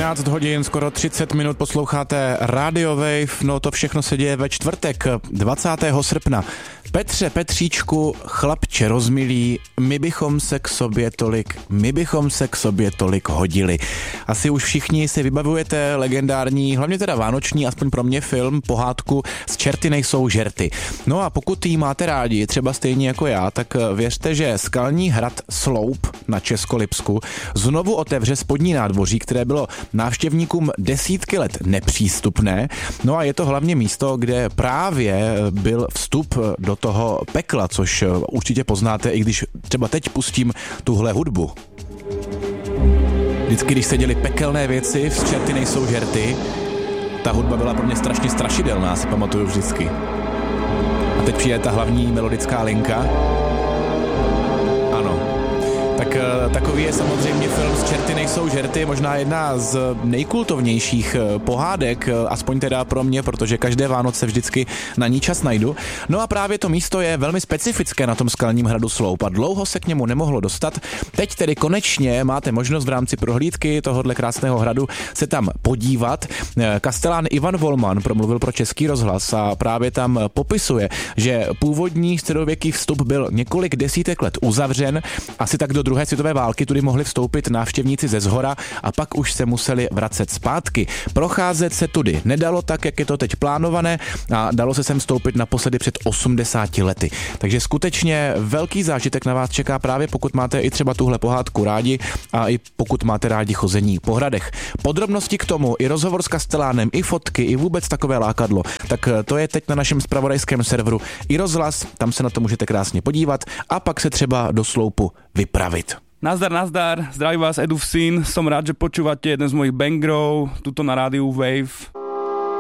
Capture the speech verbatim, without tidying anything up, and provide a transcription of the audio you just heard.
třináct hodin, skoro třicet minut posloucháte Radio Wave, no to všechno se děje ve čtvrtek, dvacátého srpna. Petře, Petříčku, chlapče rozmilý, my bychom se k sobě tolik, my bychom se k sobě tolik hodili. Asi už všichni si vybavujete legendární, hlavně teda vánoční, aspoň pro mě film, pohádku Z čerty nejsou žerty. No a pokud ji máte rádi, třeba stejně jako já, tak věřte, že skalní hrad Sloup na Českolipsku znovu otevře spodní nádvoří, které bylo návštěvníkům desítky let nepřístupné. No a je to hlavně místo, kde právě byl vstup do toho pekla, což určitě poznáte, i když třeba teď pustím tuhle hudbu. Vždycky, když se děly pekelné věci, v čerty nejsou žerty, ta hudba byla pro mě strašně strašidelná, si pamatuju vždycky. A teď přijde ta hlavní melodická linka. Ano. Tak takový je samozřejmě film Z čerty nejsou žerty, možná jedna z nejkultovnějších pohádek, aspoň teda pro mě, protože každé Vánoce vždycky na ní čas najdu. No a právě to místo je velmi specifické na tom skalním hradu Sloup a dlouho se k němu nemohlo dostat. Teď tedy konečně máte možnost v rámci prohlídky tohohle krásného hradu se tam podívat. Kastelán Ivan Volman promluvil pro Český rozhlas a právě tam popisuje, že původní středověký vstup byl několik desítek let uzavřen, asi tak do druhé světové války tudy mohli vstoupit návštěvníci ze zhora a pak už se museli vracet zpátky. Procházet se tudy nedalo tak, jak je to teď plánované a dalo se sem vstoupit naposledy před osmdesáti lety. Takže skutečně velký zážitek na vás čeká právě pokud máte i třeba tuhle pohádku rádi a i pokud máte rádi chození po hradech. Podrobnosti k tomu, i rozhovor s Kastelánem, i fotky, i vůbec takové lákadlo, tak to je teď na našem zpravodajském serveru i rozhlas, tam se na to můžete krásně podívat a pak se třeba do Sloupu vypravit. Nazdar, nazdar, zdraví vás Edu Vsín, som rád, že počúvate jeden z mojich bangrov, tuto na rádiu Wave.